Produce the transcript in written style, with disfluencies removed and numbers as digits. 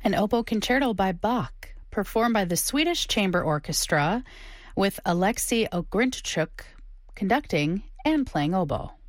An oboe concerto by Bach, performed by the Swedish Chamber Orchestra, with Alexei Ogrinchuk conducting and playing oboe.